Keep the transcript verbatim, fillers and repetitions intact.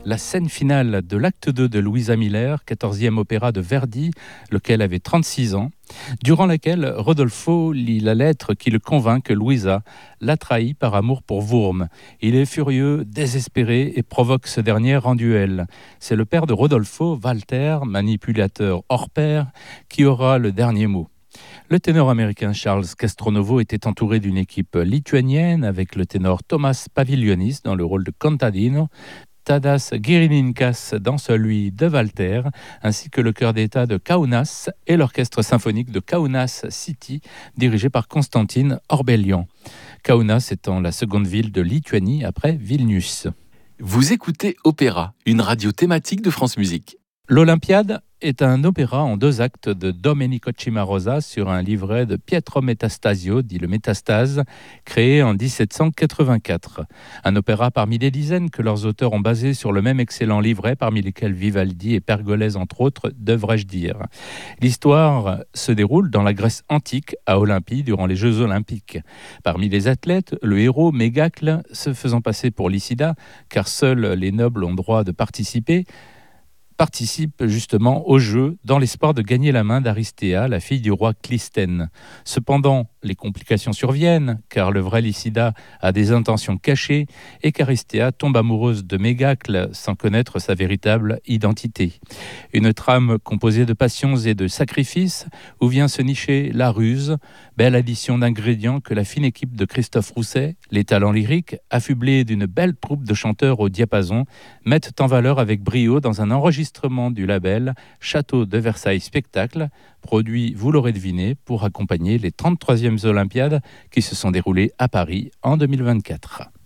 la scène finale de l'acte deux de Louisa Miller, quatorzième opéra de Verdi, lequel avait trente-six ans, durant laquelle Rodolfo lit la lettre qui le convainc que Louisa l'a trahi par amour pour Wurm. Il est furieux, désespéré et provoque ce dernier en duel. C'est le père de Rodolfo, Walter, manipulateur hors pair, qui aura le dernier mot. Le ténor américain Charles Castronovo était entouré d'une équipe lituanienne avec le ténor Thomas Pavilionis dans le rôle de Contadino, Tadas Girininkas dans celui de Walter, ainsi que le chœur d'État de Kaunas et l'orchestre symphonique de Kaunas City, dirigé par Constantine Orbelian. Kaunas étant la seconde ville de Lituanie après Vilnius. Vous écoutez Opéra, une radio thématique de France Musique. L'Olympiade est un opéra en deux actes de Domenico Cimarosa sur un livret de Pietro Metastasio, dit le Métastase, créé en dix-sept cent quatre-vingt-quatre. Un opéra parmi des dizaines que leurs auteurs ont basé sur le même excellent livret, parmi lesquels Vivaldi et Pergolèse, entre autres, devrais-je dire. L'histoire se déroule dans la Grèce antique, à Olympie, durant les Jeux Olympiques. Parmi les athlètes, le héros Mégacle, se faisant passer pour Lycida, car seuls les nobles ont droit de participer, participe justement au jeu dans l'espoir de gagner la main d'Aristéa, la fille du roi Clystène. Cependant, les complications surviennent, car le vrai Lycida a des intentions cachées et qu'Aristéa tombe amoureuse de Mégacle sans connaître sa véritable identité. Une trame composée de passions et de sacrifices où vient se nicher la ruse, belle addition d'ingrédients que la fine équipe de Christophe Rousset, les talents lyriques, affublés d'une belle troupe de chanteurs au diapason, mettent en valeur avec brio dans un enregistrement du label Château de Versailles Spectacle, produit, vous l'aurez deviné, pour accompagner les trente-troisièmes Olympiades qui se sont déroulées à Paris en deux mille vingt-quatre.